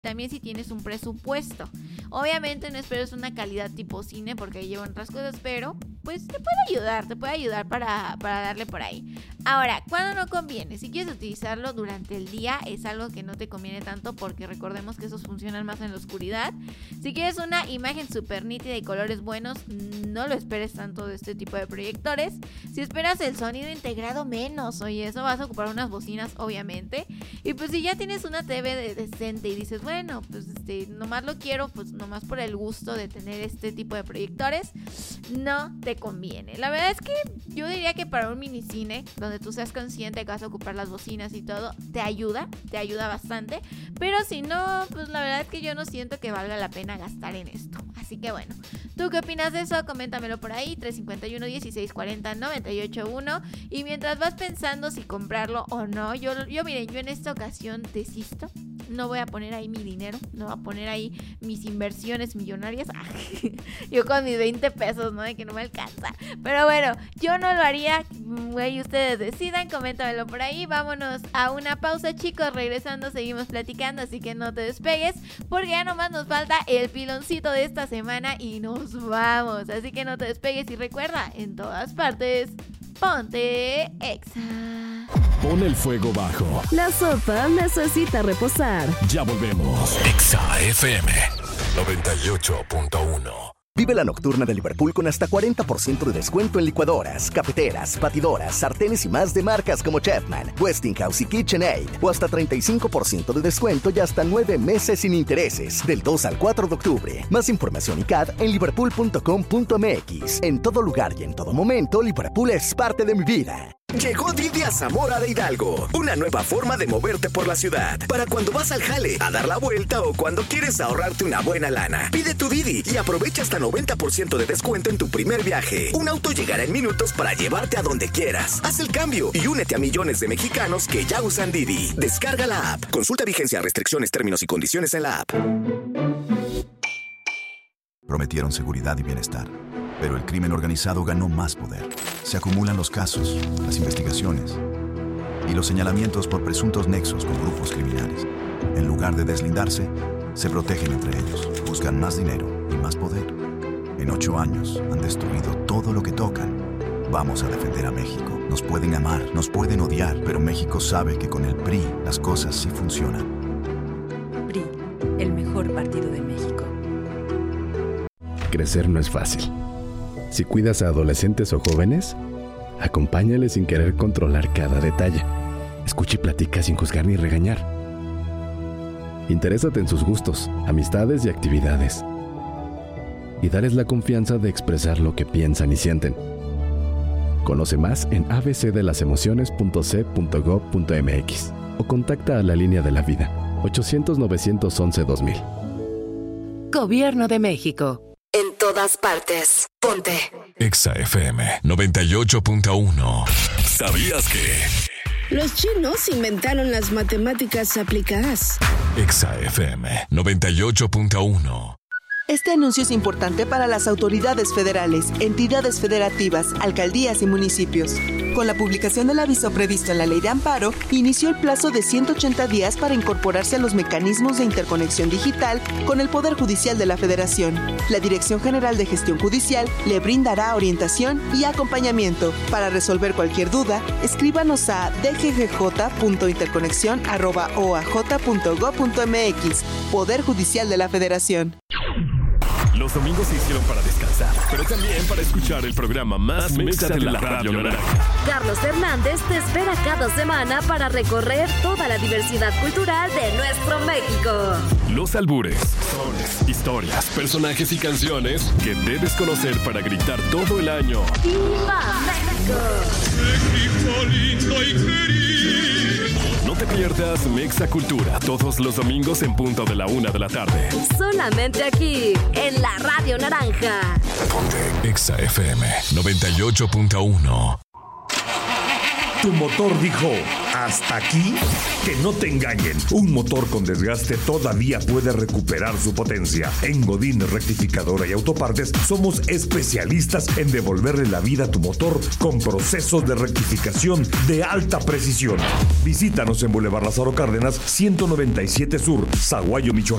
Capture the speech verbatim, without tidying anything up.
También si tienes un presupuesto. Obviamente no esperes una calidad tipo cine porque ahí llevan otras cosas, pero pues te puede ayudar, te puede ayudar para, para darle por ahí. Ahora, ¿cuándo no conviene? Si quieres utilizarlo durante el día es algo que no te conviene tanto porque recordemos que esos funcionan más en la oscuridad. Si quieres una imagen súper nítida y colores buenos, no lo esperes tanto de este tipo de proyectores. Si esperas el sonido integrado, menos. Oye, eso vas a ocupar unas bocinas, obviamente. Y pues si ya tienes una T V de- decente y dices, bueno, pues este, nomás lo quiero, pues nomás por el gusto de tener este tipo de proyectores, no te conviene. La verdad es que yo diría que para un minicine, donde tú seas consciente que vas a ocupar las bocinas y todo, te ayuda, te ayuda bastante. Pero si no, pues la verdad es que yo no siento que valga la pena gastar en esto. Así que bueno, ¿tú qué opinas de eso? Coméntamelo por ahí, tres cinco uno, dieciséis cuarenta, noventa y ocho uno. Y mientras vas pensando si comprarlo o no, yo, yo miren, yo en esta ocasión desisto. No voy a poner ahí mi dinero, no voy a poner ahí mis inversiones millonarias. Yo con mis veinte pesos, ¿no? De que no me alcanza. Pero bueno, yo no lo haría. Güey, ustedes decidan, coméntamelo por ahí. Vámonos a una pausa, chicos. Regresando, seguimos platicando, así que no te despegues, porque ya nomás nos falta el piloncito de esta semana y nos vamos. Así que no te despegues y recuerda, en todas partes, ponte Exa. Pon el fuego bajo. La sopa necesita reposar. Ya volvemos. Exa F M noventa y ocho punto uno. Vive la nocturna de Liverpool con hasta cuarenta por ciento de descuento en licuadoras, cafeteras, batidoras, sartenes y más de marcas como Chefman, Westinghouse y KitchenAid. O hasta treinta y cinco por ciento de descuento y hasta nueve meses sin intereses. Del dos al cuatro de octubre. Más información y C A D en liverpool punto com punto m x. En todo lugar y en todo momento, Liverpool es parte de mi vida. Llegó Didi a Zamora de Hidalgo, una nueva forma de moverte por la ciudad. Para cuando vas al jale, a dar la vuelta o cuando quieres ahorrarte una buena lana. Pide tu Didi y aprovecha hasta noventa por ciento de descuento en tu primer viaje. Un auto llegará en minutos para llevarte a donde quieras. Haz el cambio y únete a millones de mexicanos que ya usan Didi. Descarga la app. Consulta vigencia, restricciones, términos y condiciones en la app. Prometieron seguridad y bienestar, pero el crimen organizado ganó más poder. Se acumulan los casos, las investigaciones y los señalamientos por presuntos nexos con grupos criminales. En lugar de deslindarse, se protegen entre ellos, buscan más dinero y más poder. En ocho años han destruido todo lo que tocan. Vamos a defender a México. Nos pueden amar, nos pueden odiar, pero México sabe que con el P R I las cosas sí funcionan. P R I, el mejor partido de México. Crecer no es fácil. Si cuidas a adolescentes o jóvenes, acompáñales sin querer controlar cada detalle. Escucha y platica sin juzgar ni regañar. Interésate en sus gustos, amistades y actividades. Y dales la confianza de expresar lo que piensan y sienten. Conoce más en a b c de las emociones punto c punto gov punto m x o contacta a la línea de la vida ochocientos, novecientos once, dos mil. Gobierno de México. En todas partes, ponte Exa F M noventa y ocho punto uno. ¿Sabías que? Los chinos inventaron las matemáticas aplicadas. Exa F M noventa y ocho punto uno. Este anuncio es importante para las autoridades federales, entidades federativas, alcaldías y municipios. Con la publicación del aviso previsto en la Ley de Amparo, inició el plazo de ciento ochenta días para incorporarse a los mecanismos de interconexión digital con el Poder Judicial de la Federación. La Dirección General de Gestión Judicial le brindará orientación y acompañamiento. Para resolver cualquier duda, escríbanos a d g g j punto interconexión arroba o a j punto gob punto m x. Poder Judicial de la Federación. Los domingos se hicieron para descansar, pero también para escuchar el programa más mexa de la radio naranja. Carlos Hernández te espera cada semana para recorrer toda la diversidad cultural de nuestro México. Los albures, sones, historias, personajes y canciones que debes conocer para gritar todo el año. ¡Viva México! México lindo y querido. No te pierdas Mexa Cultura todos los domingos en punto de la una de la tarde. Solamente aquí, en la Radio Naranja. Ponte Exa F M noventa y ocho punto uno. Tu motor dijo ¿Hasta aquí? Que no te engañen. Un motor con desgaste todavía puede recuperar su potencia. En Godín Rectificadora y Autopartes somos especialistas en devolverle la vida a tu motor con procesos de rectificación de alta precisión. Visítanos en Boulevard Lázaro Cárdenas, ciento noventa y siete Sur, Zaguayo, Michoacán.